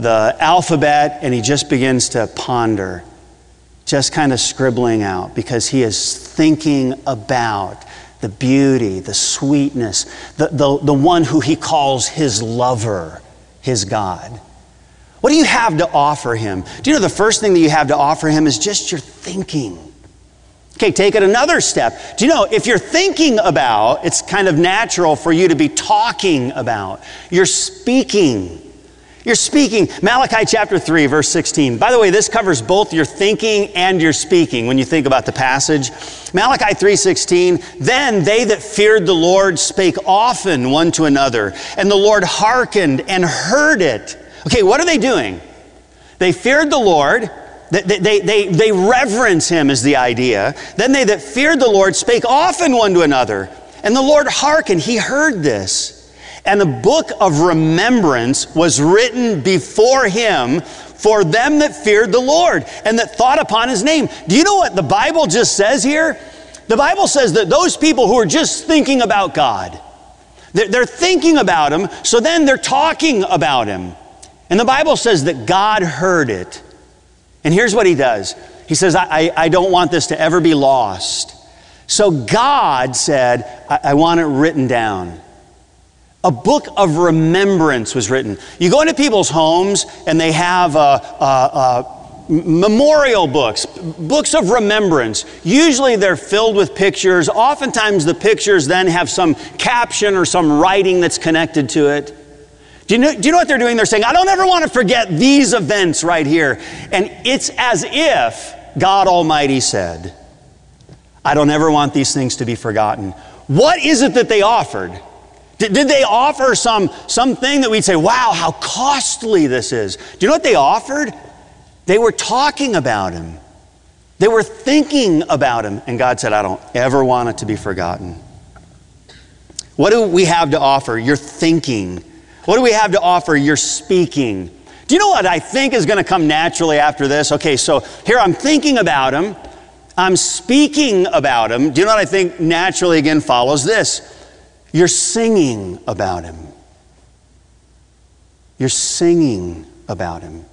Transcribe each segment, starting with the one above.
the alphabet and he just begins to ponder, just kind of scribbling out, because he is thinking about the beauty, the sweetness, the one who he calls his lover, his God. What do you have to offer him? Do you know the first thing that you have to offer him is just your thinking? Okay, take it another step. Do you know, if you're thinking about, it's kind of natural for you to be talking about. You're speaking. You're speaking. Malachi chapter 3, verse 16. By the way, this covers both your thinking and your speaking when you think about the passage. Malachi 3:16, then they that feared the Lord spake often one to another, and the Lord hearkened and heard it. Okay, what are they doing? They feared the Lord. They reverence him is the idea. Then they that feared the Lord spake often one to another. And the Lord hearkened, he heard this. And the book of remembrance was written before him for them that feared the Lord and that thought upon his name. Do you know what the Bible just says here? The Bible says that those people who are just thinking about God, they're thinking about him, so then they're talking about him. And the Bible says that God heard it. And here's what he does. He says, I don't want this to ever be lost. So God said, I want it written down. A book of remembrance was written. You go into people's homes and they have memorial books, books of remembrance. Usually they're filled with pictures. Oftentimes the pictures then have some caption or some writing that's connected to it. Do you know what they're doing? They're saying, I don't ever want to forget these events right here. And it's as if God Almighty said, I don't ever want these things to be forgotten. What is it that they offered? Did they offer something that we'd say, wow, how costly this is? Do you know what they offered? They were talking about him. They were thinking about him. And God said, I don't ever want it to be forgotten. What do we have to offer? You're thinking. What do we have to offer? You're speaking. Do you know what I think is going to come naturally after this? Okay, so here I'm thinking about him. I'm speaking about him. Do you know what I think naturally again follows this? You're singing about him. You're singing about him.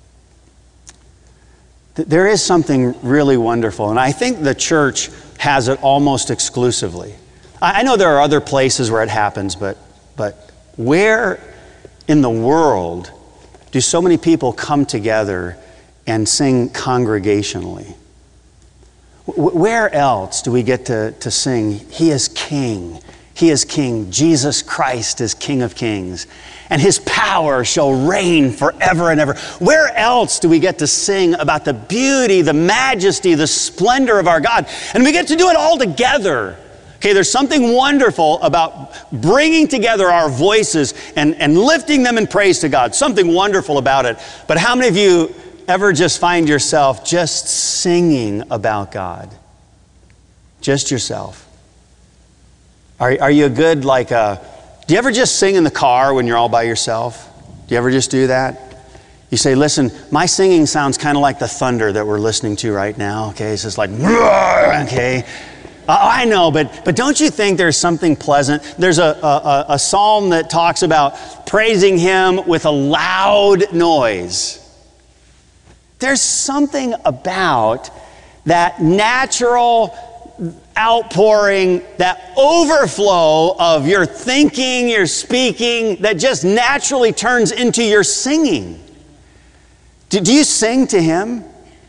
There is something really wonderful, and I think the church has it almost exclusively. I know there are other places where it happens, but where in the world do so many people come together and sing congregationally? Where else do we get to sing, He is King, He is King, Jesus Christ is King of Kings, and His power shall reign forever and ever? Where else do we get to sing about the beauty, the majesty, the splendor of our God? And we get to do it all together. Okay, there's something wonderful about bringing together our voices and lifting them in praise to God. Something wonderful about it. But how many of you ever just find yourself just singing about God? Just yourself. Are you a good, do you ever just sing in the car when you're all by yourself? Do you ever just do that? You say, listen, my singing sounds kind of like the thunder that we're listening to right now. Okay, it's just like, okay. I know, but don't you think there's something pleasant? There's a psalm that talks about praising Him with a loud noise. There's something about that natural outpouring, that overflow of your thinking, your speaking, that just naturally turns into your singing. Do you sing to Him?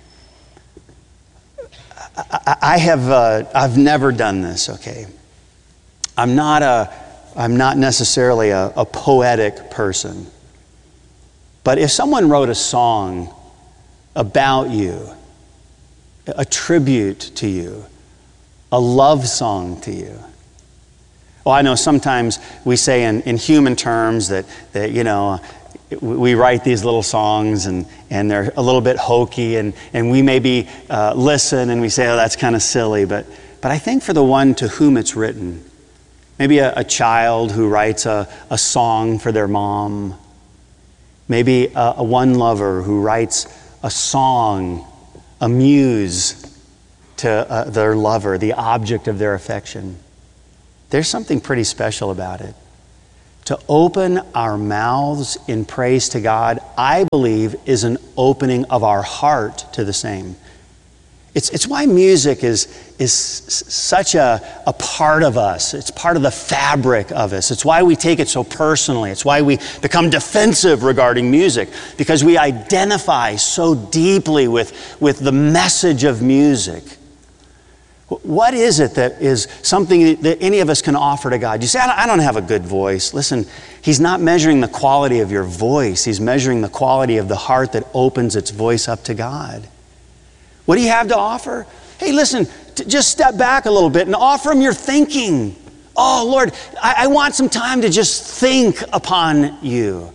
I've never done this, okay? I'm not necessarily a poetic person. But if someone wrote a song about you, a tribute to you, a love song to you. Well, I know sometimes we say in human terms that we write these little songs and they're a little bit hokey and we maybe listen and we say, oh, that's kind of silly. But I think for the one to whom it's written, maybe a child who writes a song for their mom, maybe a one lover who writes a song, a muse to their lover, the object of their affection. There's something pretty special about it. to open our mouths in praise to God, I believe, is an opening of our heart to the same. It's why music is such a part of us. It's part of the fabric of us. It's why we take it so personally. It's why we become defensive regarding music, because we identify so deeply with the message of music. What is it that is something that any of us can offer to God? You say, I don't have a good voice. Listen, He's not measuring the quality of your voice. He's measuring the quality of the heart that opens its voice up to God. What do you have to offer? Hey, listen, just step back a little bit and offer Him your thinking. Oh, Lord, I want some time to just think upon You.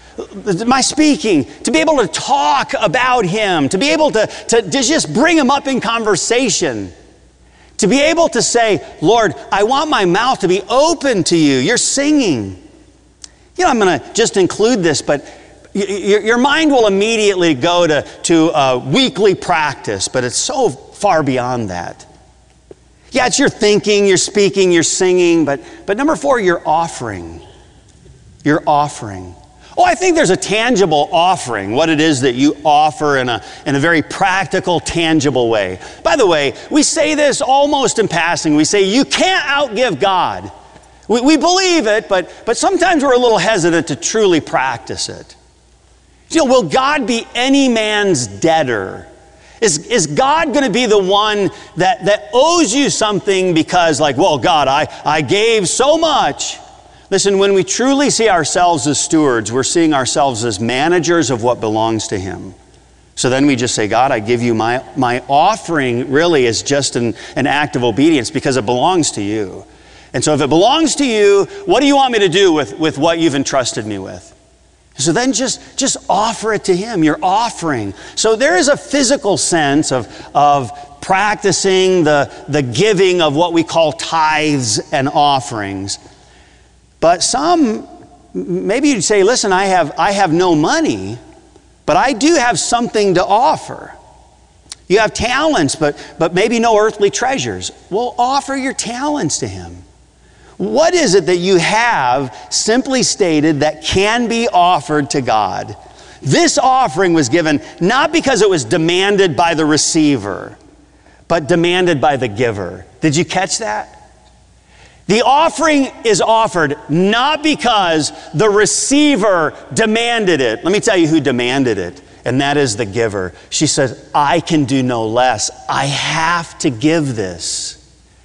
My speaking, to be able to talk about Him, to be able to just bring Him up in conversation. To be able to say, Lord, I want my mouth to be open to You. You're singing. You know, I'm going to just include this, but your mind will immediately go to weekly practice, but it's so far beyond that. Yeah, it's your thinking, your speaking, your singing, but number 4, your offering. Your offering. Oh, I think there's a tangible offering, what it is that you offer in a very practical, tangible way. By the way, we say this almost in passing. We say, you can't outgive God. We believe it, but sometimes we're a little hesitant to truly practice it. You know, will God be any man's debtor? Is God going to be the one that owes you something because, like, well, God, I gave so much. Listen, when we truly see ourselves as stewards, we're seeing ourselves as managers of what belongs to Him. So then we just say, God, I give You my offering. Really is just an act of obedience because it belongs to You. And so if it belongs to You, what do You want me to do with what You've entrusted me with? So then just offer it to Him, your offering. So there is a physical sense of practicing the giving of what we call tithes and offerings. But some, maybe you'd say, listen, I have no money, but I do have something to offer. You have talents, but maybe no earthly treasures. Well, offer your talents to Him. What is it that you have, simply stated, that can be offered to God? This offering was given not because it was demanded by the receiver, but demanded by the giver. Did you catch that? The offering is offered not because the receiver demanded it. Let me tell you who demanded it, and that is the giver. She says, I can do no less. I have to give this.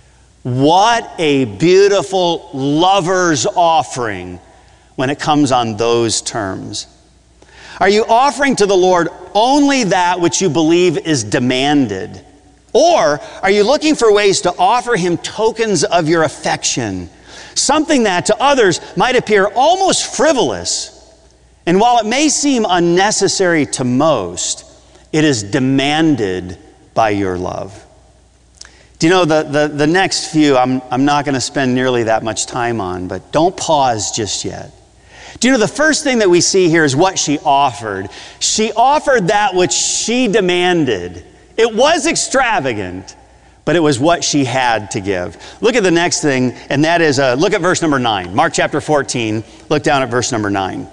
What a beautiful lover's offering when it comes on those terms. Are you offering to the Lord only that which you believe is demanded? Or are you looking for ways to offer Him tokens of your affection? Something that to others might appear almost frivolous. And while it may seem unnecessary to most, it is demanded by your love. Do you know, the next few I'm not going to spend nearly that much time on, but don't pause just yet. Do you know the first thing that we see here is what she offered? She offered that which she demanded. It was extravagant, but it was what she had to give. Look at the next thing, and that is, look at verse number 9. Mark chapter 14, look down at verse number 9.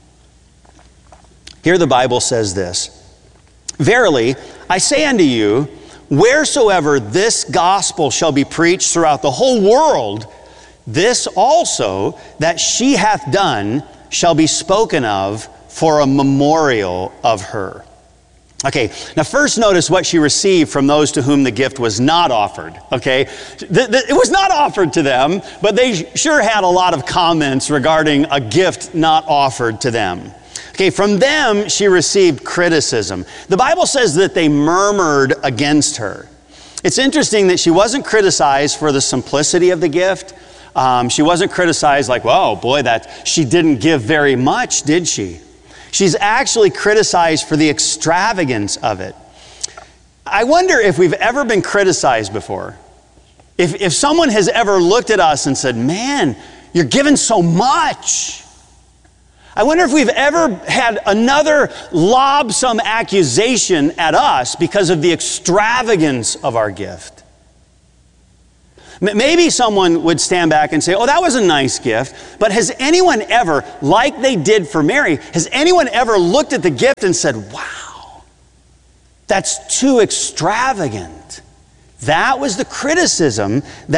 Here the Bible says this, Verily, I say unto you, wheresoever this gospel shall be preached throughout the whole world, this also that she hath done shall be spoken of for a memorial of her. Okay, now first notice what she received from those to whom the gift was not offered, okay? It was not offered to them, but they sure had a lot of comments regarding a gift not offered to them. Okay, from them she received criticism. The Bible says that they murmured against her. It's interesting that she wasn't criticized for the simplicity of the gift. She wasn't criticized like, well, boy, that she didn't give very much, did she? She's actually criticized for the extravagance of it. I wonder if we've ever been criticized before. If someone has ever looked at us and said, man, you're giving so much. I wonder if we've ever had another lob some accusation at us because of the extravagance of our gift. Maybe someone would stand back and say, oh, that was a nice gift. But has anyone ever, like they did for Mary, has anyone ever looked at the gift and said, wow, that's too extravagant? That was the criticism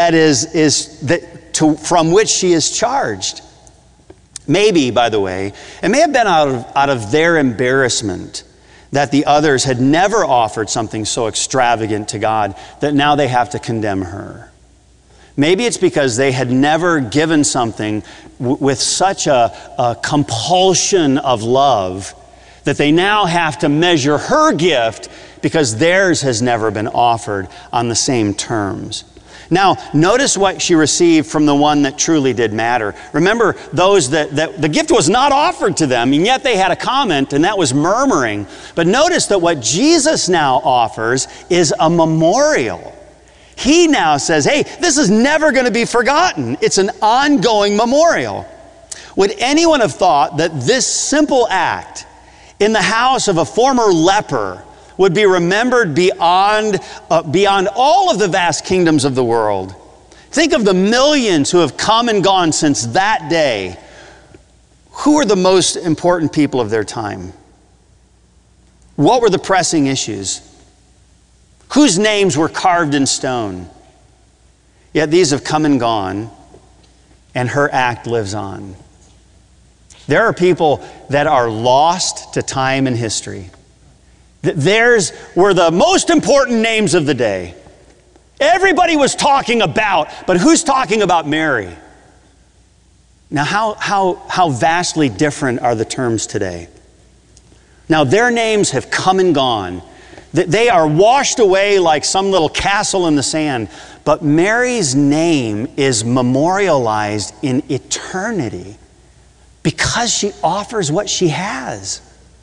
from which she is charged. Maybe, by the way, it may have been out of their embarrassment that the others had never offered something so extravagant to God that now they have to condemn her. Maybe it's because they had never given something with such a compulsion of love that they now have to measure her gift because theirs has never been offered on the same terms. Now, notice what she received from the one that truly did matter. Remember, those that the gift was not offered to them, and yet they had a comment, and that was murmuring. But notice that what Jesus now offers is a memorial. He now says, hey, this is never going to be forgotten. It's an ongoing memorial. Would anyone have thought that this simple act in the house of a former leper would be remembered beyond all of the vast kingdoms of the world? Think of the millions who have come and gone since that day. Who are the most important people of their time? What were the pressing issues? Whose names were carved in stone? Yet these have come and gone, and her act lives on. There are people that are lost to time and history. Theirs were the most important names of the day. Everybody was talking about, but who's talking about Mary? Now, how vastly different are the terms today? Now, their names have come and gone. They are washed away like some little castle in the sand. But Mary's name is memorialized in eternity because she offers what she has.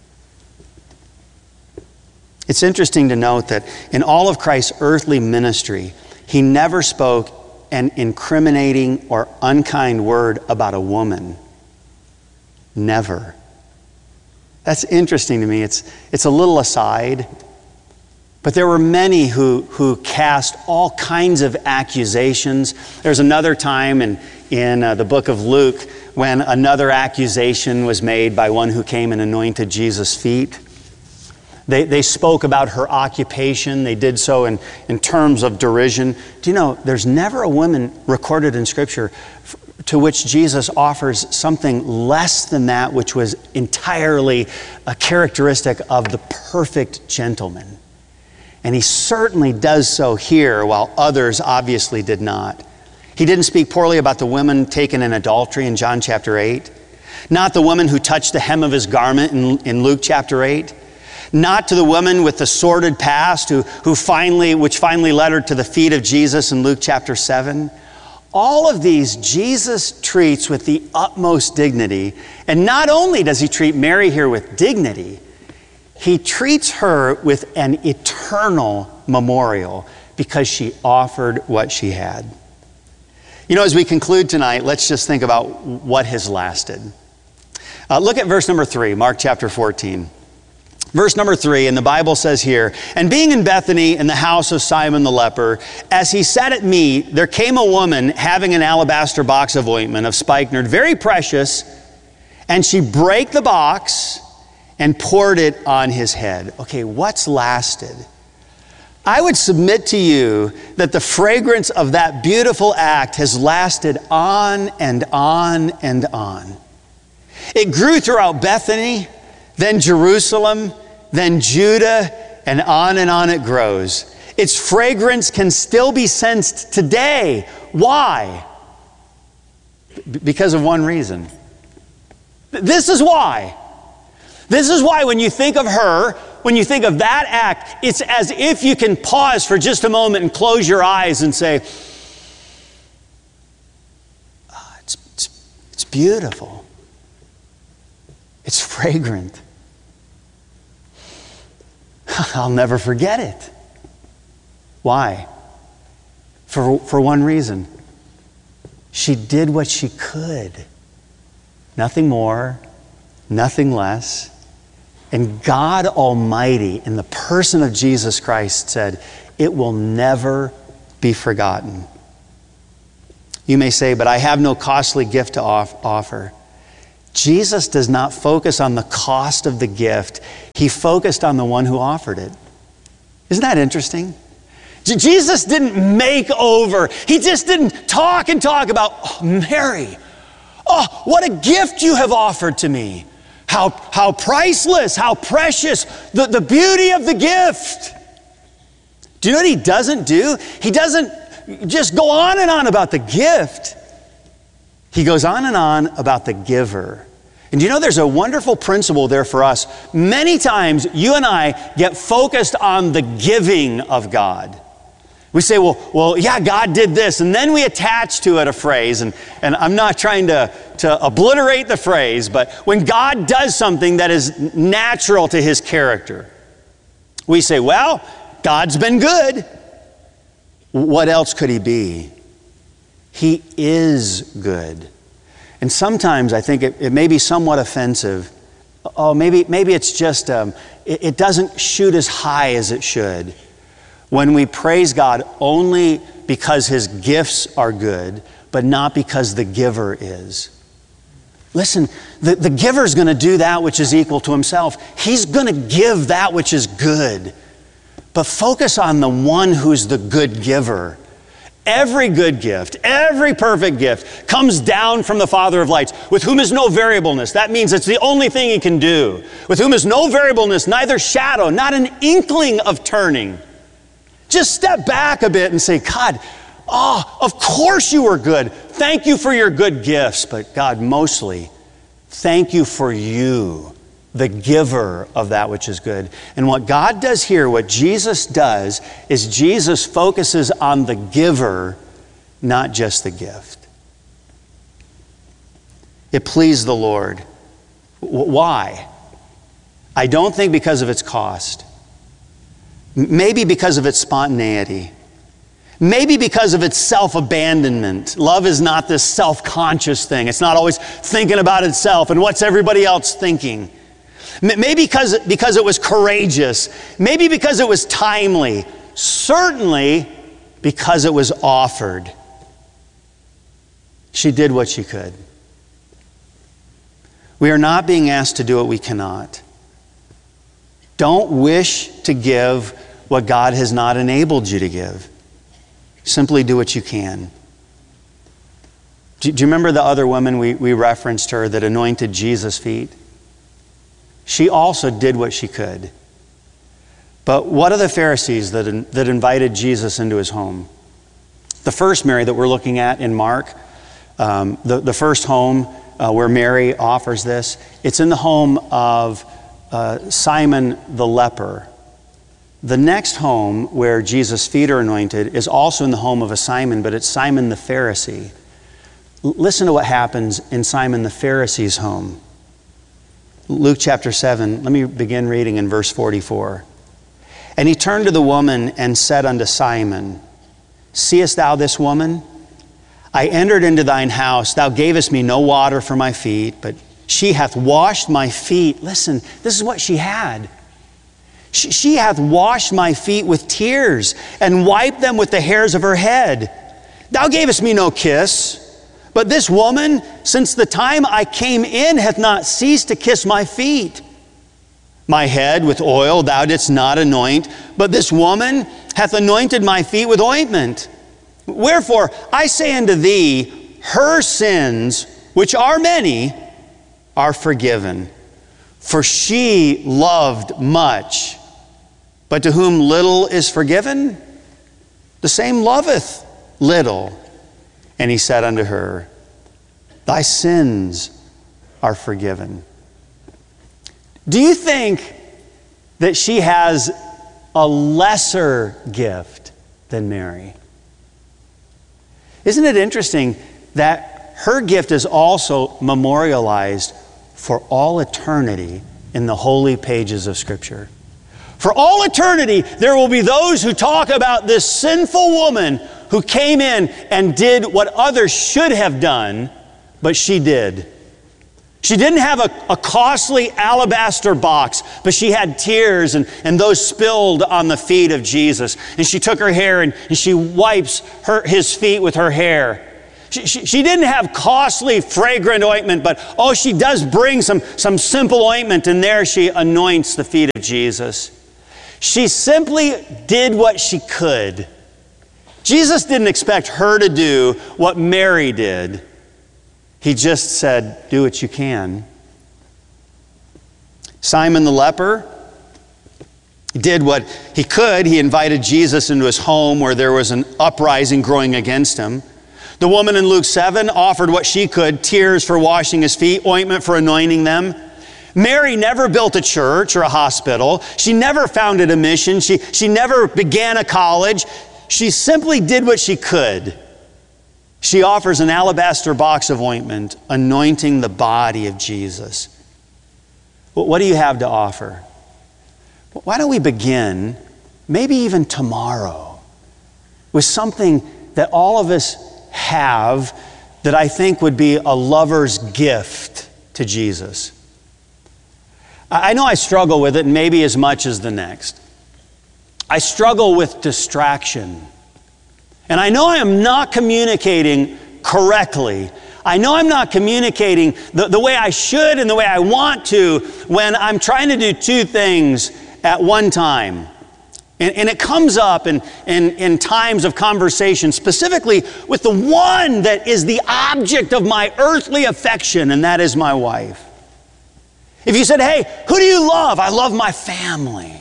It's interesting to note that in all of Christ's earthly ministry, he never spoke an incriminating or unkind word about a woman. Never. That's interesting to me. It's a little aside. But there were many who cast all kinds of accusations. There's another time in the book of Luke when another accusation was made by one who came and anointed Jesus' feet. They spoke about her occupation. They did so in terms of derision. Do you know, there's never a woman recorded in Scripture to which Jesus offers something less than that which was entirely a characteristic of the perfect gentleman. And he certainly does so here, while others obviously did not. He didn't speak poorly about the woman taken in adultery in John chapter 8. Not the woman who touched the hem of his garment in Luke chapter 8. Not to the woman with the sordid past which finally led her to the feet of Jesus in Luke chapter 7. All of these Jesus treats with the utmost dignity. And not only does he treat Mary here with dignity, he treats her with an eternal memorial because she offered what she had. You know, as we conclude tonight, let's just think about what has lasted. Look at verse number 3, Mark chapter 14. Verse number 3, and the Bible says here, and being in Bethany in the house of Simon the leper, as he sat at meat, there came a woman having an alabaster box of ointment of spikenard, very precious, and she brake the box and poured it on his head. Okay, what's lasted? I would submit to you that the fragrance of that beautiful act has lasted on and on and on. It grew throughout Bethany, then Jerusalem, then Judah, and on it grows. Its fragrance can still be sensed today. Why? Because of one reason. This is why. This is why when you think of her, when you think of that act, it's as if you can pause for just a moment and close your eyes and say, oh, it's beautiful. It's fragrant. I'll never forget it. Why? For one reason. She did what she could. Nothing more, nothing less. And God Almighty, in the person of Jesus Christ, said, it will never be forgotten. You may say, but I have no costly gift to offer. Jesus does not focus on the cost of the gift. He focused on the one who offered it. Isn't that interesting? Jesus didn't make over. He just didn't talk and talk about, oh, Mary, oh, what a gift you have offered to me. How priceless, how precious, the beauty of the gift. Do you know what he doesn't do? He doesn't just go on and on about the gift. He goes on and on about the giver. And you know, there's a wonderful principle there for us. Many times you and I get focused on the giving of God. We say, well, yeah, God did this. And then we attach to it a phrase. And I'm not trying to obliterate the phrase, but when God does something that is natural to his character, we say, well, God's been good. What else could he be? He is good. And sometimes I think it may be somewhat offensive. Oh, maybe it's just, it doesn't shoot as high as it should. When we praise God only because his gifts are good, but not because the giver is. Listen, the giver's going to do that which is equal to himself. He's going to give that which is good. But focus on the one who's the good giver. Every good gift, every perfect gift comes down from the Father of lights, with whom is no variableness. That means it's the only thing he can do. With whom is no variableness, neither shadow, not an inkling of turning. Just step back a bit and say, God, of course you were good. Thank you for your good gifts. But God, mostly, thank you for you, the giver of that which is good. And what God does here, what Jesus does, is Jesus focuses on the giver, not just the gift. It pleased the Lord. Why? I don't think because of its cost. Maybe because of its spontaneity. Maybe because of its self-abandonment. Love is not this self-conscious thing. It's not always thinking about itself and what's everybody else thinking. Maybe because it was courageous. Maybe because it was timely. Certainly because it was offered. She did what she could. We are not being asked to do what we cannot. Don't wish to give what God has not enabled you to give. Simply do what you can. Do you remember the other woman we referenced her that anointed Jesus' feet? She also did what she could. But what are the Pharisees that invited Jesus into his home? The first Mary that we're looking at in Mark, the first home where Mary offers this, it's in the home of Simon the leper. The next home where Jesus' feet are anointed is also in the home of a Simon, but it's Simon the Pharisee. Listen to what happens in Simon the Pharisee's home. Luke chapter 7, let me begin reading in verse 44. And he turned to the woman and said unto Simon, Seest thou this woman? I entered into thine house. Thou gavest me no water for my feet, but she hath washed my feet. Listen, this is what she had. She hath washed my feet with tears and wiped them with the hairs of her head. Thou gavest me no kiss, but this woman, since the time I came in, hath not ceased to kiss my feet. My head with oil thou didst not anoint, but this woman hath anointed my feet with ointment. Wherefore I say unto thee, her sins, which are many, are forgiven. For she loved much. But to whom little is forgiven, the same loveth little. And he said unto her, Thy sins are forgiven. Do you think that she has a lesser gift than Mary? Isn't it interesting that her gift is also memorialized for all eternity in the holy pages of Scripture? For all eternity, there will be those who talk about this sinful woman who came in and did what others should have done, but she did. She didn't have a costly alabaster box, but she had tears and those spilled on the feet of Jesus. And she took her hair and she wipes his feet with her hair. She didn't have costly, fragrant ointment, but she does bring some simple ointment, and there she anoints the feet of Jesus. She simply did what she could. Jesus didn't expect her to do what Mary did. He just said, do what you can. Simon the leper did what he could. He invited Jesus into his home where there was an uprising growing against him. The woman in Luke 7 offered what she could, tears for washing his feet, ointment for anointing them. Mary never built a church or a hospital. She never founded a mission. She never began a college. She simply did what she could. She offers an alabaster box of ointment, anointing the body of Jesus. What do you have to offer? Why don't we begin, maybe even tomorrow, with something that all of us have that I think would be a lover's gift to Jesus. I know I struggle with it, maybe as much as the next. I struggle with distraction. And I know I am not communicating correctly. I know I'm not communicating the way I should and the way I want to when I'm trying to do two things at one time. And it comes up in times of conversation, specifically with the one that is the object of my earthly affection, and that is my wife. If you said, hey, who do you love? I love my family.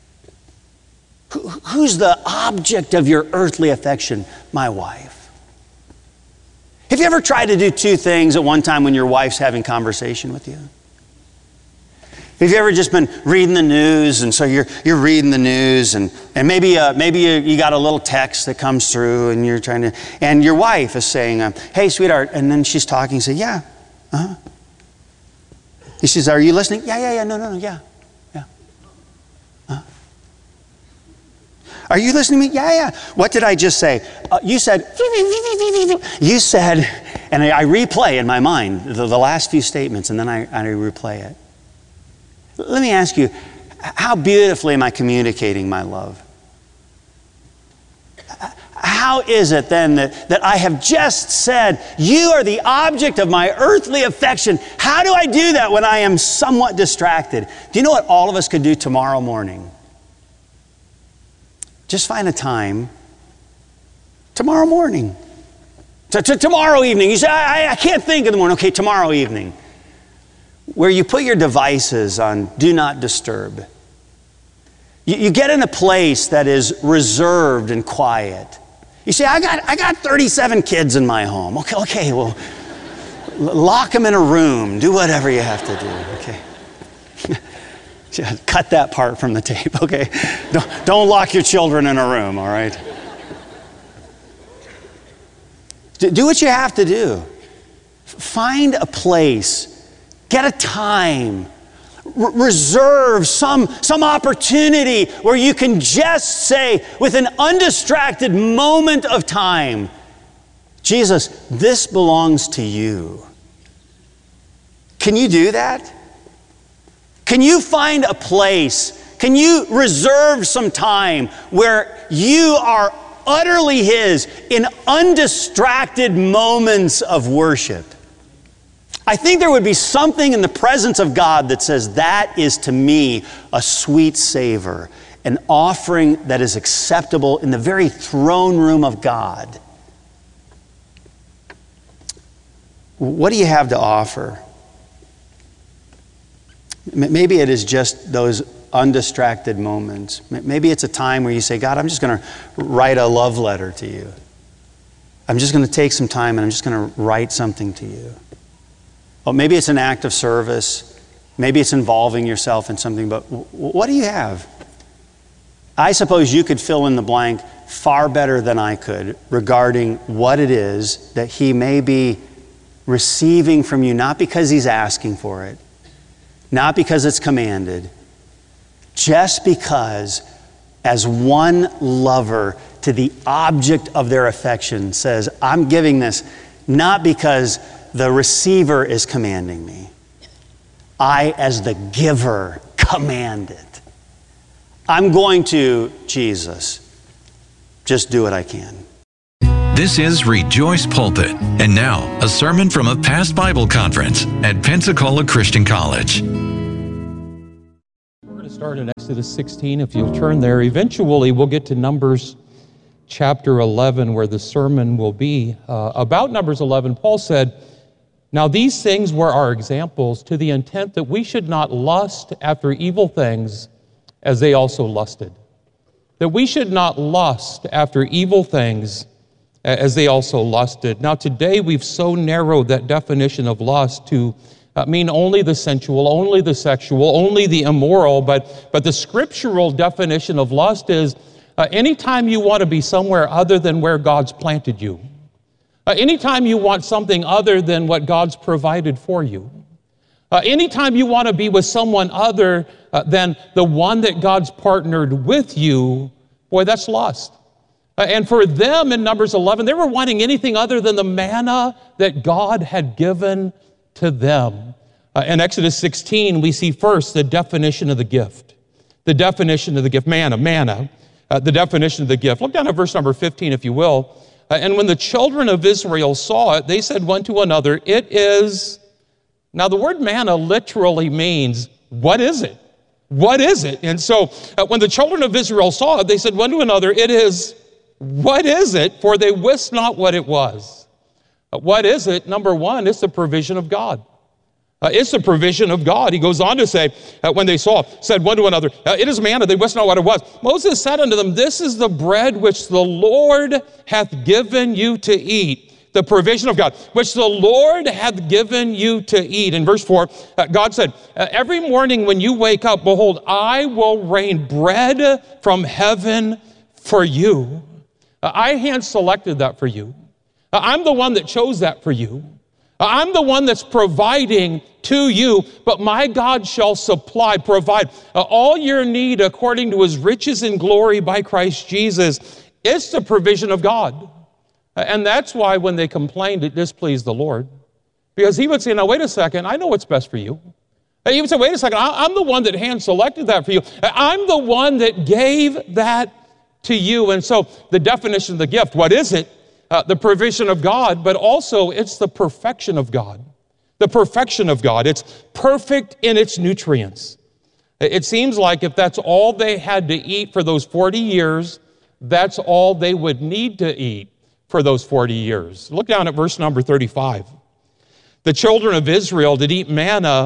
Who's the object of your earthly affection? My wife. Have you ever tried to do two things at one time when your wife's having conversation with you? Have you ever just been reading the news, and so you're reading the news, and maybe you got a little text that comes through, and you're trying to, and your wife is saying, hey, sweetheart, and then she's talking, say, yeah, uh-huh. He says, are you listening? Yeah, no, yeah. Are you listening to me? Yeah. What did I just say? You said, and I replay in my mind the last few statements, and then I replay it. Let me ask you, how beautifully am I communicating my love? How is it then that I have just said, you are the object of my earthly affection? How do I do that when I am somewhat distracted? Do you know what all of us could do tomorrow morning? Just find a time tomorrow morning. Tomorrow evening. You say, I can't think in the morning. Okay, tomorrow evening. Where you put your devices on do not disturb. You get in a place that is reserved and quiet. You say, I got 37 kids in my home. Okay, well, lock them in a room. Do whatever you have to do, okay? Cut that part from the tape, okay? Don't lock your children in a room, all right? Do what you have to do. Find a place. Get a time. Reserve some opportunity where you can just say, with an undistracted moment of time, Jesus, this belongs to you. Can you do that? Can you find a place? Can you reserve some time where you are utterly His in undistracted moments of worship? I think there would be something in the presence of God that says that is to me a sweet savor, an offering that is acceptable in the very throne room of God. What do you have to offer? Maybe it is just those undistracted moments. Maybe it's a time where you say, God, I'm just going to write a love letter to you. I'm just going to take some time and I'm just going to write something to you. Well, maybe it's an act of service. Maybe it's involving yourself in something, but what do you have? I suppose you could fill in the blank far better than I could regarding what it is that He may be receiving from you, not because He's asking for it, not because it's commanded, just because as one lover to the object of their affection says, I'm giving this not because the receiver is commanding me. I, as the giver, command it. I'm going to, Jesus, just do what I can. This is Rejoice Pulpit. And now, a sermon from a past Bible conference at Pensacola Christian College. We're going to start in Exodus 16, if you'll turn there. Eventually, we'll get to Numbers chapter 11, where the sermon will be. About Numbers 11, Paul said, "Now these things were our examples, to the intent that we should not lust after evil things as they also lusted." That we should not lust after evil things as they also lusted. Now today we've so narrowed that definition of lust to mean only the sensual, only the sexual, only the immoral, but the scriptural definition of lust is anytime you want to be somewhere other than where God's planted you. Anytime you want something other than what God's provided for you. Anytime you want to be with someone other than the one that God's partnered with you, boy, that's lust. And for them in Numbers 11, they were wanting anything other than the manna that God had given to them. In Exodus 16, we see first the definition of the gift. The definition of the gift, manna, the definition of the gift. Look down at verse number 15, if you will. And when the children of Israel saw it, they said one to another, "It is..." Now the word manna literally means, what is it? What is it? And so when the children of Israel saw it, they said one to another, "It is..." What is it? For they wist not what it was. What is it? Number one, it's the provision of God. It's the provision of God. He goes on to say, when they saw, said one to another, "It is manna." They wist not what it was. Moses said unto them, "This is the bread which the Lord hath given you to eat." The provision of God, which the Lord hath given you to eat. In verse 4, God said, "Every morning when you wake up, behold, I will rain bread from heaven for you." I hand-selected that for you. I'm the one that chose that for you. I'm the one that's providing to you, but my God shall provide all your need according to his riches and glory by Christ Jesus. It's the provision of God. And that's why when they complained, it displeased the Lord. Because he would say, "Now wait a second, I know what's best for you." He would say, "Wait a second, I'm the one that hand-selected that for you. I'm the one that gave that to you." And so the definition of the gift, what is it? The provision of God, but also it's the perfection of God. The perfection of God. It's perfect in its nutrients. It seems like if that's all they had to eat for those 40 years, that's all they would need to eat for those 40 years. Look down at verse number 35. The children of Israel did eat manna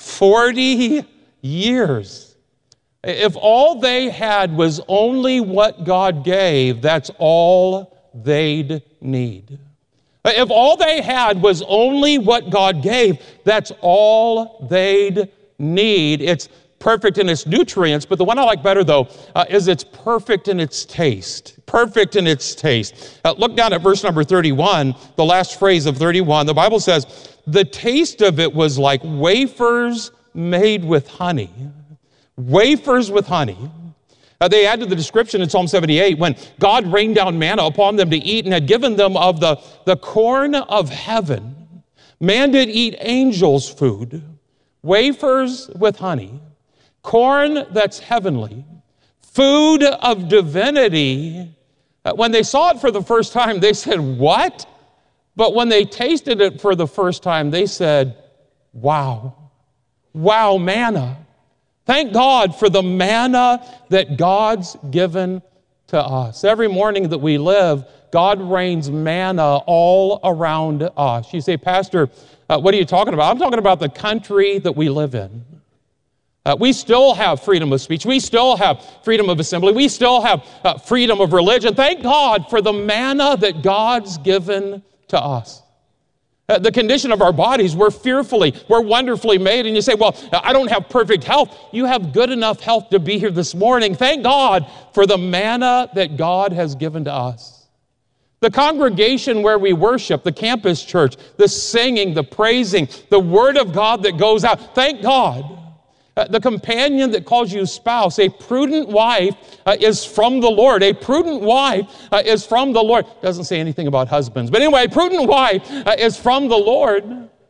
40 years. If all they had was only what God gave, that's all they'd need. If all they had was only what God gave, that's all they'd need. It's perfect in its nutrients, but the one I like better, though, is it's perfect in its taste. Perfect in its taste. Look down at verse number 31, the last phrase of 31. The Bible says, "The taste of it was like wafers made with honey." Wafers with honey. They add to the description in Psalm 78, when God rained down manna upon them to eat and had given them of the corn of heaven. Man did eat angels' food. Wafers with honey. Corn that's heavenly. Food of divinity. When they saw it for the first time, they said, "What?" But when they tasted it for the first time, they said, "Wow. Wow, manna." Thank God for the manna that God's given to us. Every morning that we live, God rains manna all around us. You say, "Pastor, what are you talking about?" I'm talking about the country that we live in. We still have freedom of speech. We still have freedom of assembly. We still have freedom of religion. Thank God for the manna that God's given to us. The condition of our bodies, we're wonderfully made. And you say, "Well, I don't have perfect health." You have good enough health to be here this morning. Thank God for the manna that God has given to us. The congregation where we worship, the campus church, the singing, the praising, the word of God that goes out. Thank God. The companion that calls you spouse, a prudent wife is from the Lord. A prudent wife is from the Lord. Doesn't say anything about husbands. But anyway, a prudent wife is from the Lord.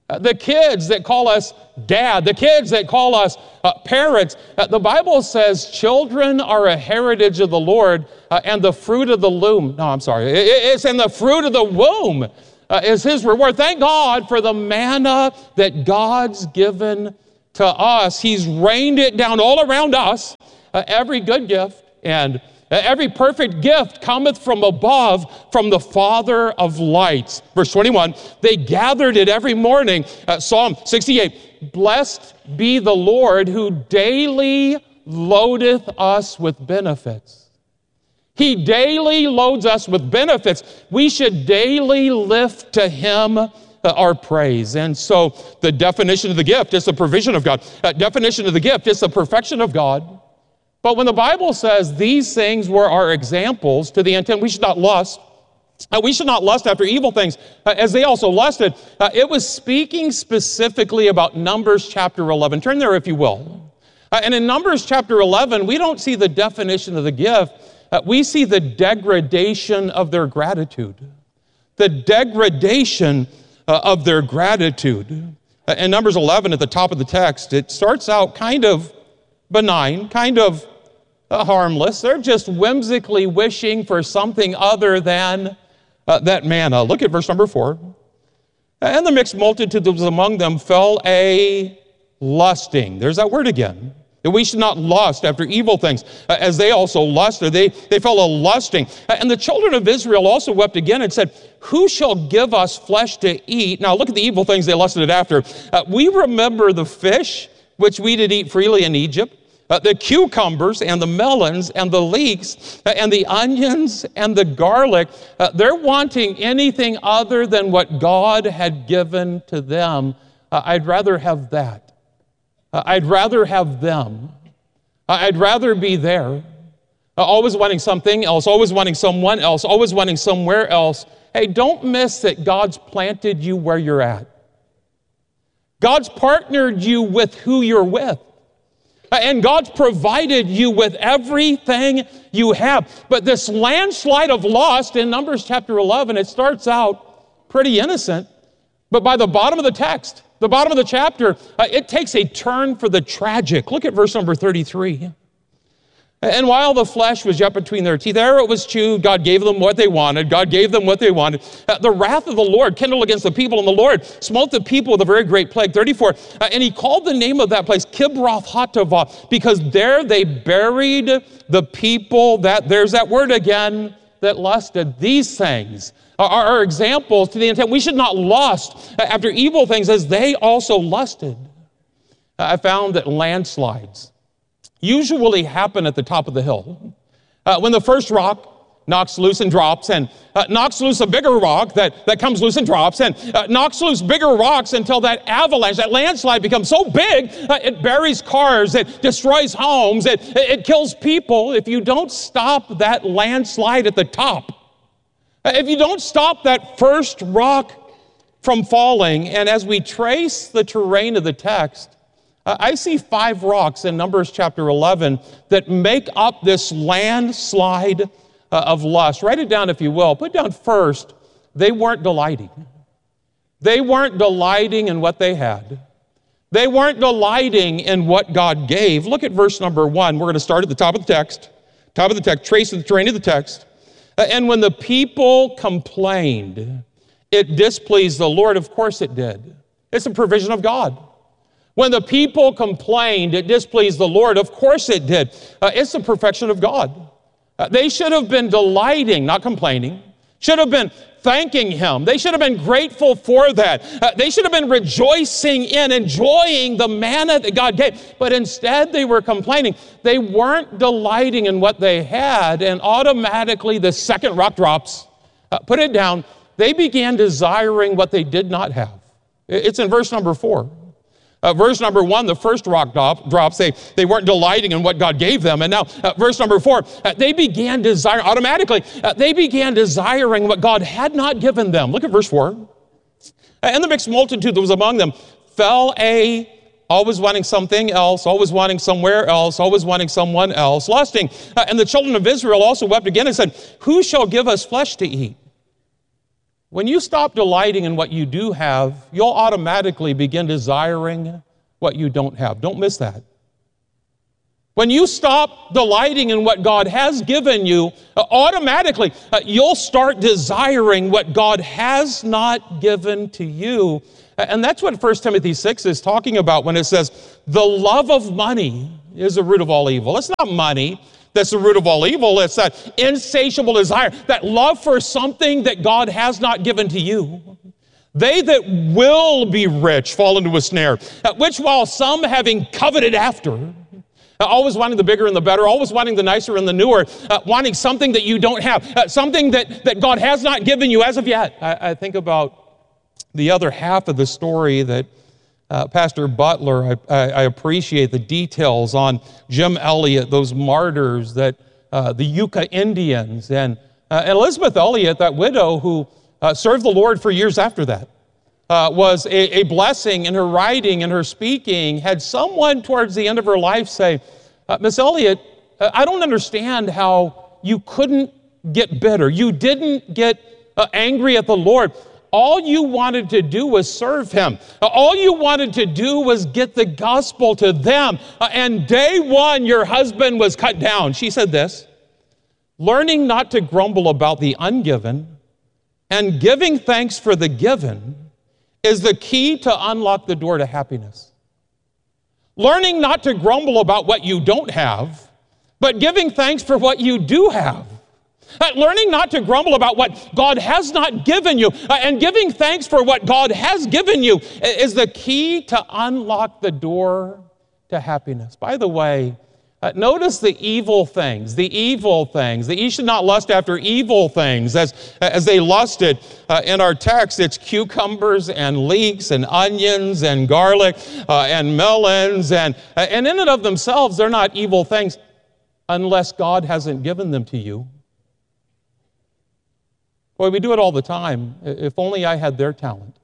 The kids that call us dad, the kids that call us parents. The Bible says children are a heritage of the Lord and the fruit of the loom. No, I'm sorry. It's in the fruit of the womb is his reward. Thank God for the manna that God's given to us. He's rained it down all around us. Every good gift and every perfect gift cometh from above, from the Father of lights. Verse 21, they gathered it every morning. Psalm 68, blessed be the Lord who daily loadeth us with benefits. He daily loads us with benefits. We should daily lift to him our praise. And so the definition of the gift is the provision of God. Definition of the gift is the perfection of God. But when the Bible says these things were our examples to the intent we should not lust, we should not lust after evil things as they also lusted, it was speaking specifically about Numbers chapter 11. Turn there if you will. And in Numbers chapter 11, we don't see the definition of the gift. We see the degradation of their gratitude. The degradation of their gratitude. In Numbers 11 at the top of the text, it starts out kind of benign, kind of harmless. They're just whimsically wishing for something other than that manna. Look at verse number 4. And the mixed multitude that was among them fell a lusting. There's that word again. That we should not lust after evil things, as they also lusted. They fell a lusting. And the children of Israel also wept again and said, who shall give us flesh to eat? Now look at the evil things they lusted after. We remember the fish which we did eat freely in Egypt, the cucumbers and the melons and the leeks and the onions and the garlic. They're wanting anything other than what God had given to them. I'd rather have that. I'd rather have them. I'd rather be there. Always wanting something else, always wanting someone else, always wanting somewhere else. Hey, don't miss that God's planted you where you're at. God's partnered you with who you're with. And God's provided you with everything you have. But this landslide of lust in Numbers chapter 11, it starts out pretty innocent. But by the bottom of the text, the bottom of the chapter, it takes a turn for the tragic. Look at verse number 33. And while the flesh was yet between their teeth, ere it was chewed, God gave them what they wanted. God gave them what they wanted. The wrath of the Lord kindled against the people, and the Lord smote the people with a very great plague. 34. And he called the name of that place Kibroth Hattaavah, because there they buried the people that, there's that word again, that lusted. These things are examples to the intent we should not lust after evil things as they also lusted. I found that landslides usually happen at the top of the hill. When the first rock knocks loose and drops, and knocks loose a bigger rock that comes loose and drops, and knocks loose bigger rocks until that avalanche, that landslide becomes so big, it buries cars, it destroys homes, it kills people. If you don't stop that landslide at the top, if you don't stop that first rock from falling, and as we trace the terrain of the text, I see 5 rocks in Numbers chapter 11 that make up this landslide of lust. Write it down if you will. Put down first, they weren't delighting. They weren't delighting in what they had. They weren't delighting in what God gave. Look at verse number 1. We're going to start at the top of the text. Trace the terrain of the text. And when the people complained, it displeased the Lord. Of course it did. It's a provision of God. When the people complained, it displeased the Lord. Of course it did. It's the perfection of God. They should have been delighting, not complaining. Should have been thanking him. They should have been grateful for that. They should have been rejoicing in, enjoying the manna that God gave. But instead they were complaining. They weren't delighting in what they had, and automatically the second rock drops. Put it down. They began desiring what they did not have. It's in verse number 4. Verse number 1, the first rock drops. They weren't delighting in what God gave them. And now, verse number 4, they began desiring, automatically, they began desiring what God had not given them. Look at verse 4. And the mixed multitude that was among them fell always wanting something else, always wanting somewhere else, always wanting someone else, lusting. And the children of Israel also wept again and said, who shall give us flesh to eat? When you stop delighting in what you do have, you'll automatically begin desiring what you don't have. Don't miss that. When you stop delighting in what God has given you, automatically you'll start desiring what God has not given to you. And that's what 1 Timothy 6 is talking about when it says, the love of money is the root of all evil. It's not money that's the root of all evil. It's that insatiable desire, that love for something that God has not given to you. They that will be rich fall into a snare, which while some having coveted after, always wanting the bigger and the better, always wanting the nicer and the newer, wanting something that you don't have, something that God has not given you as of yet. I think about the other half of the story that Pastor Butler, I appreciate the details on Jim Elliot, those martyrs, that the Yucca Indians, and Elizabeth Elliot, that widow who served the Lord for years after that, was a blessing in her writing and her speaking. Had someone towards the end of her life say, Miss Elliot, I don't understand how you couldn't get bitter. You didn't get angry at the Lord. All you wanted to do was serve Him. All you wanted to do was get the gospel to them. And day one, your husband was cut down. She said this, learning not to grumble about the ungiven and giving thanks for the given is the key to unlock the door to happiness. Learning not to grumble about what you don't have, but giving thanks for what you do have. Learning not to grumble about what God has not given you and giving thanks for what God has given you is the key to unlock the door to happiness. By the way, notice the evil things, that ye should not lust after evil things as they lusted. In our text, it's cucumbers and leeks and onions and garlic and melons. And in and of themselves, they're not evil things unless God hasn't given them to you. Boy, we do it all the time. If only I had their talent.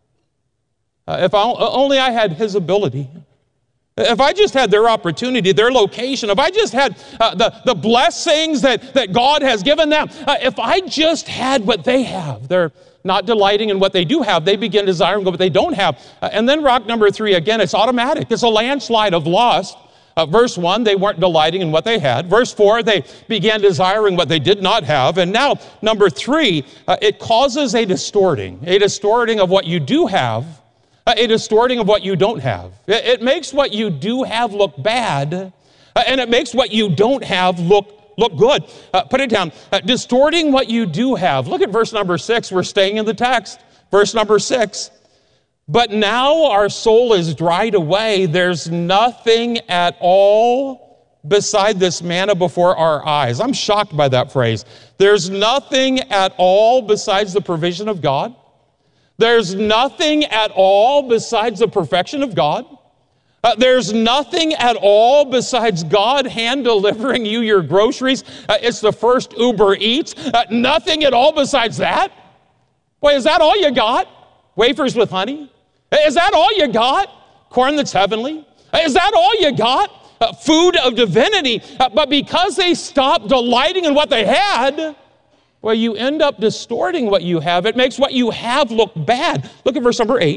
Only I had his ability. If I just had their opportunity, their location, if I just had the blessings that God has given them, if I just had what they have, they're not delighting in what they do have, they begin desiring what they don't have. And then rock number 3, again, it's automatic. It's a landslide of lust. Verse 1, they weren't delighting in what they had. Verse 4, they began desiring what they did not have. And now, number 3, it causes a distorting of what you do have, a distorting of what you don't have. It makes what you do have look bad, and it makes what you don't have look good. Put it down. Distorting what you do have. Look at verse number 6. We're staying in the text. Verse number 6. But now our soul is dried away. There's nothing at all beside this manna before our eyes. I'm shocked by that phrase. There's nothing at all besides the provision of God. There's nothing at all besides the perfection of God. There's nothing at all besides God hand delivering you your groceries. It's the first Uber Eats. Nothing at all besides that. Boy, is that all you got? Wafers with honey? Is that all you got? Corn that's heavenly? Is that all you got? Food of divinity. But because they stopped delighting in what they had, well, you end up distorting what you have. It makes what you have look bad. Look at verse number 8.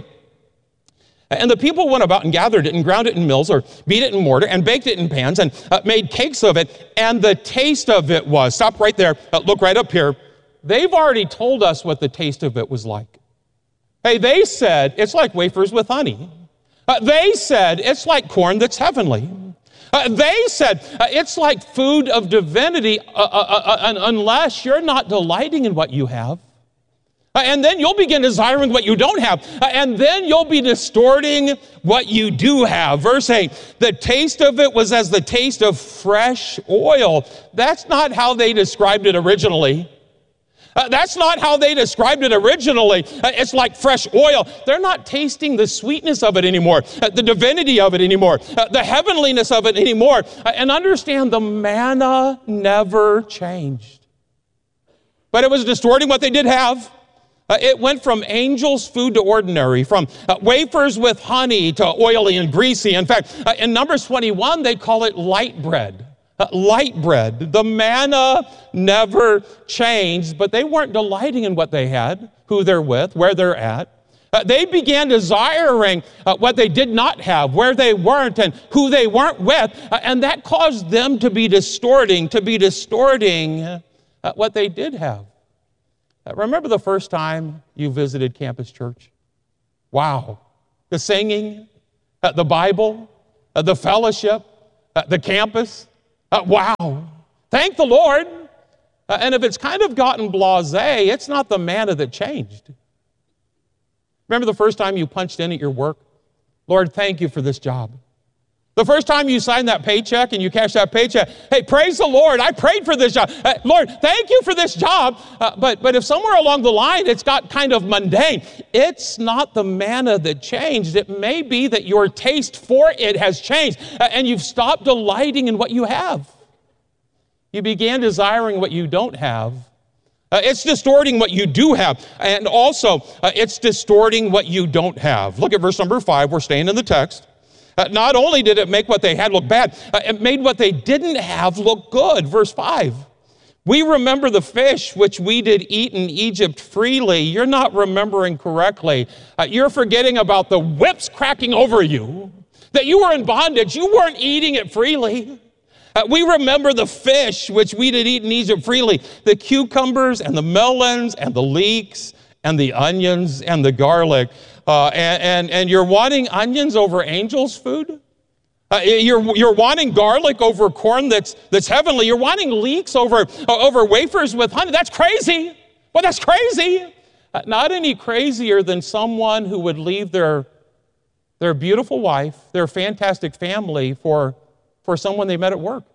And the people went about and gathered it and ground it in mills or beat it in mortar and baked it in pans and made cakes of it. And the taste of it was, stop right there, look right up here. They've already told us what the taste of it was like. Hey, they said it's like wafers with honey. They said it's like corn that's heavenly. They said it's like food of divinity unless you're not delighting in what you have. And then you'll begin desiring what you don't have. And then you'll be distorting what you do have. Verse 8, the taste of it was as the taste of fresh oil. That's not how they described it originally. That's not how they described it originally. It's like fresh oil. They're not tasting the sweetness of it anymore, the divinity of it anymore, the heavenliness of it anymore. And understand, the manna never changed. But it was distorting what they did have. It went from angels' food to ordinary, from wafers with honey to oily and greasy. In fact, in Numbers 21, they call it light bread. Light bread. The manna never changed, but they weren't delighting in what they had. who they're with, where they're at. They began desiring what they did not have, where they weren't, and who they weren't with, and that caused them to be distorting what they did have. Remember the first time you visited Campus Church? Wow. The singing, the Bible, the fellowship, the campus. Wow. Thank the Lord. And if it's kind of gotten blasé, it's not the manna that changed. Remember the first time you punched in at your work? Lord, thank you for this job. The first time you signed that paycheck and you cashed that paycheck, hey, praise the Lord, I prayed for this job. Lord, thank you for this job. But if somewhere along the line it's got kind of mundane, it's not the manna that changed. It may be that your taste for it has changed and you've stopped delighting in what you have. You began desiring what you don't have. It's distorting what you do have. And also, it's distorting what you don't have. Look at verse number 5. We're staying in the text. Not only did it make what they had look bad, it made what they didn't have look good. Verse 5. We remember the fish which we did eat in Egypt freely. You're not remembering correctly. You're forgetting about the whips cracking over you, that you were in bondage. You weren't eating it freely. We remember the fish which we did eat in Egypt freely, the cucumbers and the melons and the leeks and the onions and the garlic. And you're wanting onions over angels' food? You're wanting garlic over corn that's heavenly. You're wanting leeks over wafers with honey. That's crazy. Well, that's crazy. Not any crazier than someone who would leave their beautiful wife, their fantastic family for someone they met at work.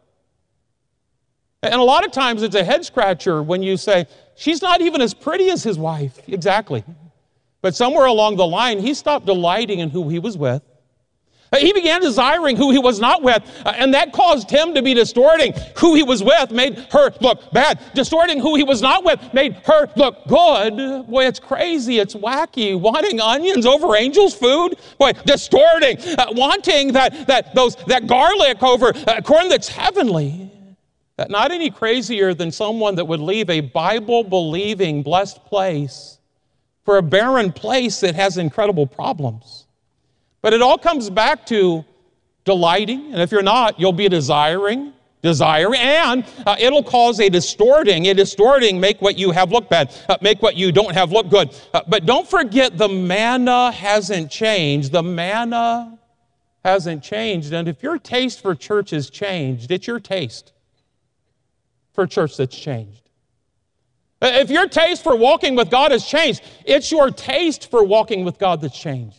And a lot of times it's a head scratcher when you say, she's not even as pretty as his wife. Exactly. But somewhere along the line, he stopped delighting in who he was with. He began desiring who he was not with, and that caused him to be distorting who he was with, made her look bad. Distorting who he was not with made her look good. Boy, it's crazy, it's wacky. Wanting onions over angels' food? Boy, distorting. Wanting that garlic over corn that's heavenly. Not any crazier than someone that would leave a Bible-believing, blessed place for a barren place that has incredible problems. But it all comes back to delighting, and if you're not, you'll be desiring, and it'll cause a distorting, make what you have look bad, make what you don't have look good. But don't forget, the manna hasn't changed. The manna hasn't changed, and if your taste for church has changed, it's your taste for church that's changed. If your taste for walking with God has changed, it's your taste for walking with God that's changed.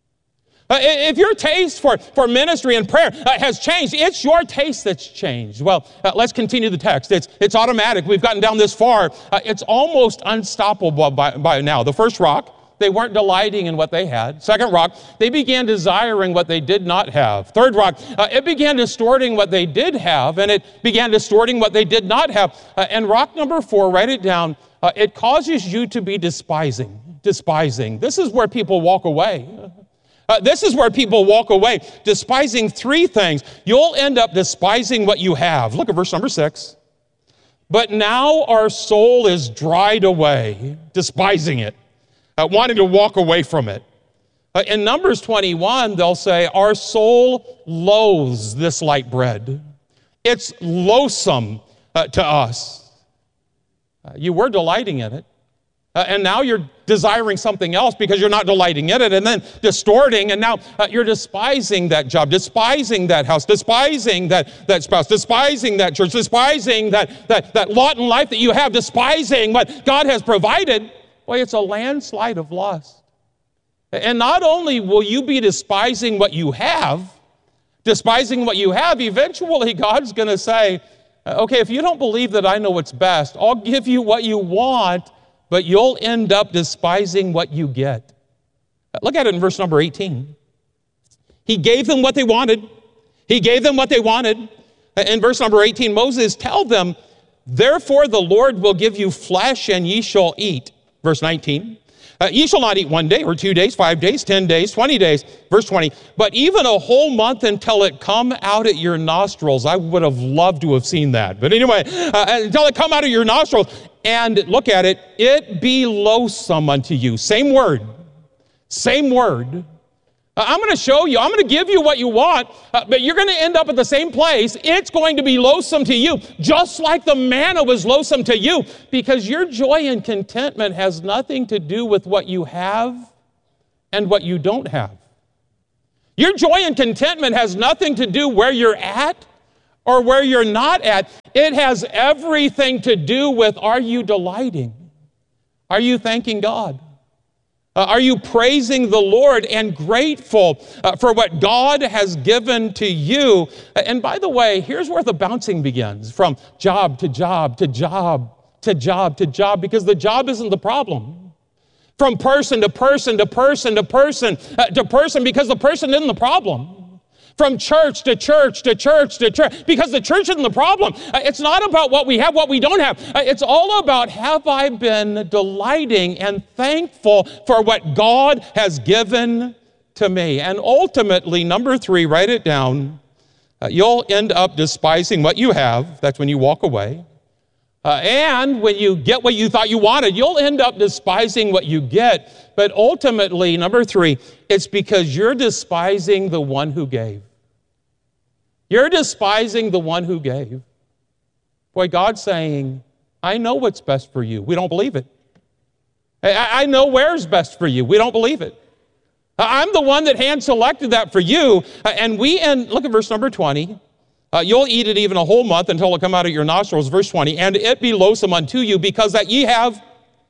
If your taste for ministry and prayer has changed, it's your taste that's changed. Well, let's continue the text. It's automatic. We've gotten down this far. It's almost unstoppable by now. The first rock, they weren't delighting in what they had. Second rock, they began desiring what they did not have. Third rock, it began distorting what they did have, and it began distorting what they did not have. And rock number 4, write it down, it causes you to be despising. This is where people walk away. This is where people walk away, despising 3 things. You'll end up despising what you have. Look at verse number 6. But now our soul is dried away, despising it, wanting to walk away from it. In Numbers 21, they'll say, our soul loathes this light bread. It's loathsome to us. You were delighting in it. And now you're desiring something else because you're not delighting in it, and then distorting, and now you're despising that job, despising that house, despising that spouse, despising that church, despising that lot in life that you have, despising what God has provided. Boy, it's a landslide of lust. And not only will you be despising what you have, eventually God's going to say, okay, if you don't believe that I know what's best, I'll give you what you want, but you'll end up despising what you get. Look at it in verse number 18. He gave them what they wanted. In verse number 18, Moses tells them, therefore the Lord will give you flesh and ye shall eat. Verse 19, ye shall not eat 1 day or 2 days, 5 days, 10 days, 20 days. Verse 20, but even a whole month until it come out at your nostrils. I would have loved to have seen that. But anyway, until it come out of your nostrils. and look at it, it be loathsome unto you. Same word. Same word. I'm going to show you. I'm going to give you what you want, but you're going to end up at the same place. It's going to be loathsome to you, just like the manna was loathsome to you, because your joy and contentment has nothing to do with what you have and what you don't have. Your joy and contentment has nothing to do where you're at or where you're not at. It has everything to do with, are you delighting? Are you thanking God? Are you praising the Lord and grateful for what God has given to you? And by the way, here's where the bouncing begins, from job to job to job to job to job, because the job isn't the problem. From person to person to person to person to person, because the person isn't the problem. From church to church to church to church, because the church isn't the problem. It's not about what we have, what we don't have. It's all about, have I been delighting and thankful for what God has given to me? And ultimately, number 3, write it down, you'll end up despising what you have. That's when you walk away. And when you get what you thought you wanted, you'll end up despising what you get. But ultimately, number 3, it's because you're despising the one who gave. You're despising the one who gave. Boy, God's saying, I know what's best for you. We don't believe it. I know where's best for you. We don't believe it. I'm the one that hand-selected that for you. And look at verse number 20. You'll eat it even a whole month until it come out of your nostrils. Verse 20, and it be loathsome unto you, because that ye have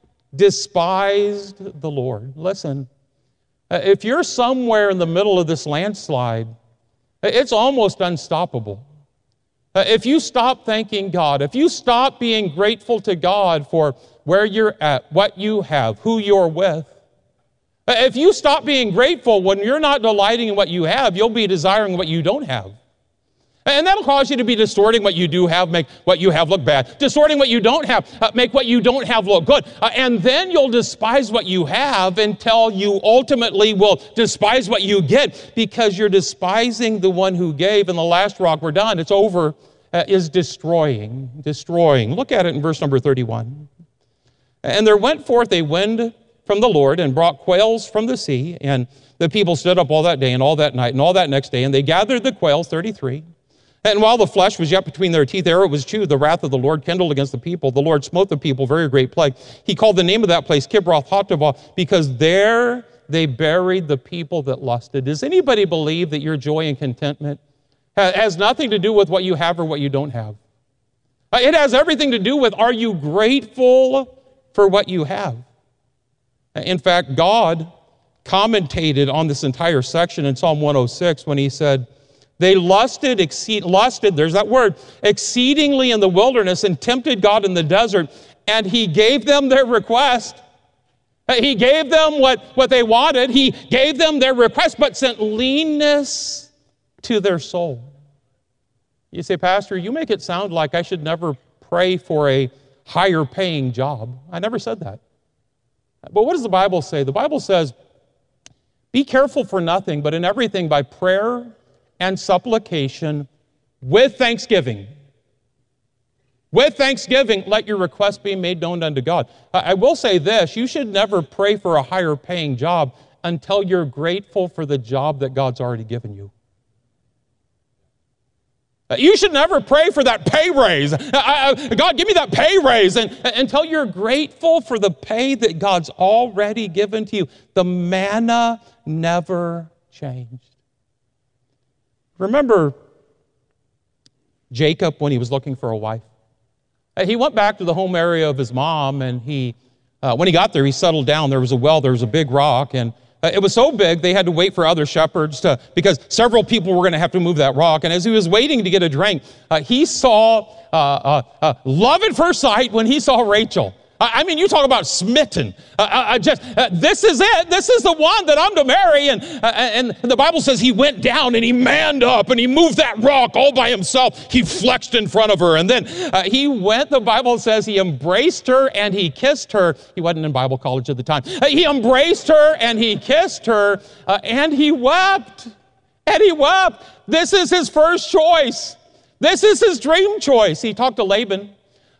despised the Lord. Listen, if you're somewhere in the middle of this landslide, it's almost unstoppable. If you stop thanking God, if you stop being grateful to God for where you're at, what you have, who you're with, if you stop being grateful when you're not delighting in what you have, you'll be desiring what you don't have. And that'll cause you to be distorting what you do have, make what you have look bad. Distorting what you don't have, make what you don't have look good. And then you'll despise what you have until you ultimately will despise what you get, because you're despising the one who gave. And the last rock, we're done, it's over, is destroying. Look at it in verse number 31. And there went forth a wind from the Lord and brought quails from the sea. And the people stood up all that day and all that night and all that next day. And they gathered the quails, 33. And while the flesh was yet between their teeth, ere it was chewed, the wrath of the Lord kindled against the people. The Lord smote the people, very great plague. He called the name of that place Kibroth Hattaavah, because there they buried the people that lusted. Does anybody believe that your joy and contentment has nothing to do with what you have or what you don't have? It has everything to do with, are you grateful for what you have? In fact, God commentated on this entire section in Psalm 106 when he said, they lusted, there's that word, exceedingly in the wilderness, and tempted God in the desert, and he gave them their request. He gave them what they wanted. He gave them their request, but sent leanness to their soul. You say, Pastor, you make it sound like I should never pray for a higher paying job. I never said that. But what does the Bible say? The Bible says, be careful for nothing, but in everything by prayer and supplication with thanksgiving. With thanksgiving, let your request be made known unto God. I will say this, you should never pray for a higher paying job until you're grateful for the job that God's already given you. You should never pray for that pay raise. God, give me that pay raise. And until you're grateful for the pay that God's already given to you. The manna never changed. Remember Jacob when he was looking for a wife? He went back to the home area of his mom, and when he got there, he settled down. There was a well, there was a big rock, and it was so big they had to wait for other shepherds because several people were going to have to move that rock. And as he was waiting to get a drink, he saw love at first sight when he saw Rachel. I mean, you talk about smitten. This is it. This is the one that I'm to marry. And the Bible says he went down and he manned up and he moved that rock all by himself. He flexed in front of her. And then he went, the Bible says he embraced her and he kissed her. He wasn't in Bible college at the time. He embraced her and he kissed her and he wept. And he wept. This is his first choice. This is his dream choice. He talked to Laban.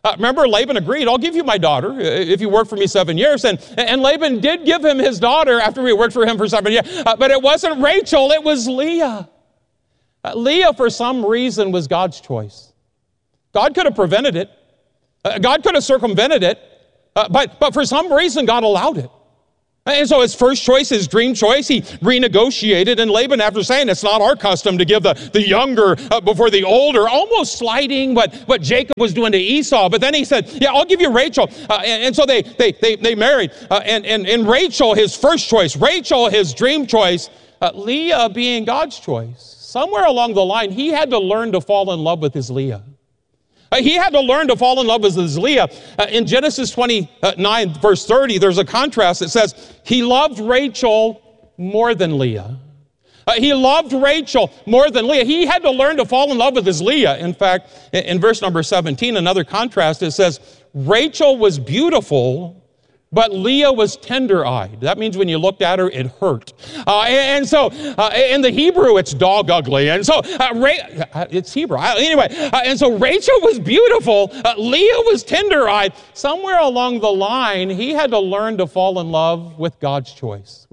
Remember, Laban agreed, I'll give you my daughter if you work for me 7 years. And Laban did give him his daughter after he worked for him for 7 years. But it wasn't Rachel, it was Leah. Leah, for some reason, was God's choice. God could have prevented it. God could have circumvented it. But for some reason, God allowed it. And so his first choice, his dream choice, he renegotiated. And Laban, after saying it's not our custom to give the younger before the older, almost slighting what Jacob was doing to Esau. But then he said, yeah, I'll give you Rachel. And so they married. And Rachel, his first choice, Rachel, his dream choice, Leah being God's choice. Somewhere along the line, he had to learn to fall in love with his Leah. He had to learn to fall in love with his Leah. In Genesis 29, verse 30, there's a contrast that says, he loved Rachel more than Leah. He loved Rachel more than Leah. He had to learn to fall in love with his Leah. In fact, in verse number 17, another contrast, it says, Rachel was beautiful, but Leah was tender-eyed. That means when you looked at her, it hurt. And so in the Hebrew, it's dog ugly. And so it's Hebrew. Anyway, and so Rachel was beautiful. Leah was tender-eyed. Somewhere along the line, he had to learn to fall in love with God's choice,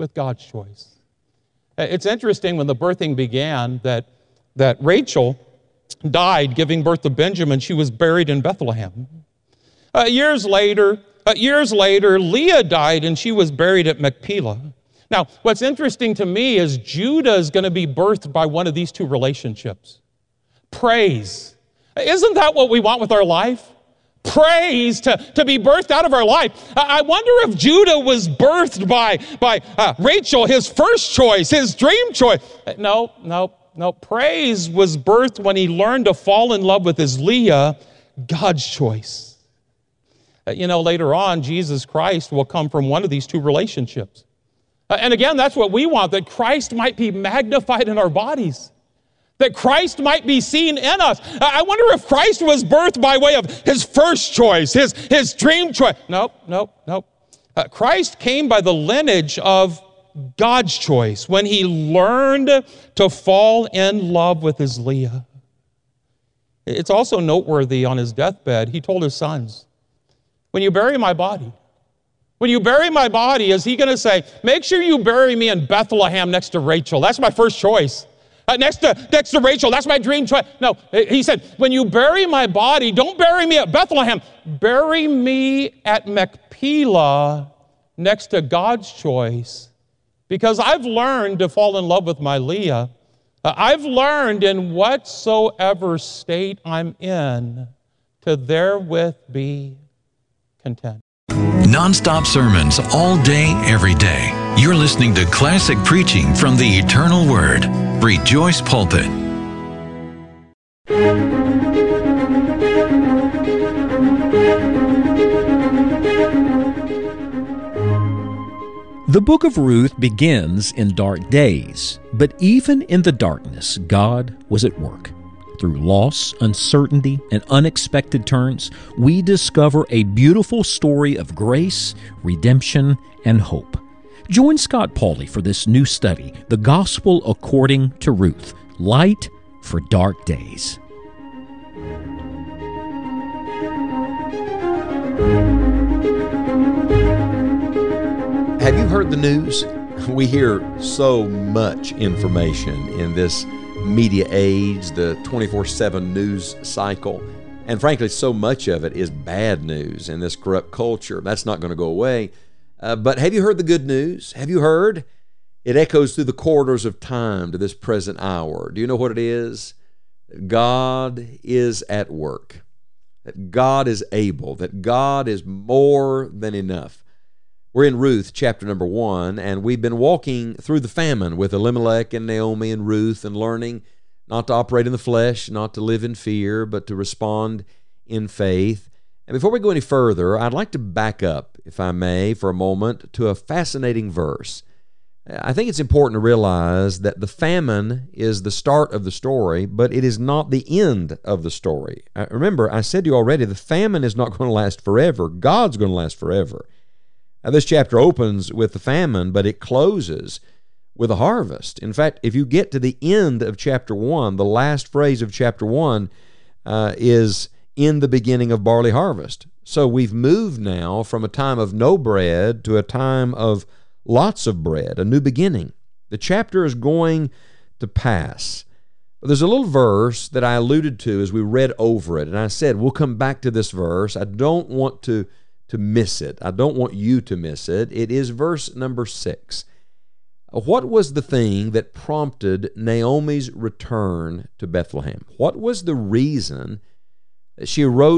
It's interesting when the birthing began that Rachel died giving birth to Benjamin. She was buried in Bethlehem. Years later, Leah died and she was buried at Machpelah. Now, what's interesting to me is Judah is going to be birthed by one of these two relationships. Praise. Isn't that what we want with our life? Praise to be birthed out of our life. I wonder if Judah was birthed by Rachel, his first choice, his dream choice. No. Praise was birthed when he learned to fall in love with his Leah, God's choice. Later on, Jesus Christ will come from one of these two relationships. And again, that's what we want, that Christ might be magnified in our bodies, that Christ might be seen in us. I wonder if Christ was birthed by way of his first choice, his dream choice. Nope. Christ came by the lineage of God's choice when he learned to fall in love with his Leah. It's also noteworthy on his deathbed, he told his sons, when you bury my body, is he going to say, make sure you bury me in Bethlehem next to Rachel? That's my first choice. Next to Rachel, that's my dream choice. No, he said, when you bury my body, don't bury me at Bethlehem. Bury me at Machpelah next to God's choice. Because I've learned to fall in love with my Leah. I've learned in whatsoever state I'm in to therewith be content. Non-stop sermons all day, every day. You're listening to classic preaching from the Eternal Word. Rejoice Pulpit. The book of Ruth begins in dark days, but even in the darkness, God was at work. Through loss, uncertainty, and unexpected turns, we discover a beautiful story of grace, redemption, and hope. Join Scott Pauley for this new study, The Gospel According to Ruth, Light for Dark Days. Have you heard the news? We hear so much information in this media age, the 24/7 news cycle, and frankly, so much of it is bad news in this corrupt culture. That's not going to go away. But have you heard the good news? Have you heard? It echoes through the corridors of time to this present hour. Do you know what it is? God is at work, that God is able, that God is more than enough. We're in Ruth chapter number 1, and we've been walking through the famine with Elimelech and Naomi and Ruth and learning not to operate in the flesh, not to live in fear, but to respond in faith. And before we go any further, I'd like to back up, if I may, for a moment to a fascinating verse. I think it's important to realize that the famine is the start of the story, but it is not the end of the story. Remember, I said to you already, the famine is not going to last forever. God's going to last forever. Now, this chapter opens with the famine, but it closes with a harvest. In fact, if you get to the end of chapter 1, the last phrase of chapter 1 is, in the beginning of barley harvest. So we've moved now from a time of no bread to a time of lots of bread, a new beginning. The chapter is going to pass. But there's a little verse that I alluded to as we read over it, and I said, we'll come back to this verse. I don't want to miss it. I don't want you to miss it. It is verse number 6. What was the thing that prompted Naomi's return to Bethlehem? What was the reason that she arose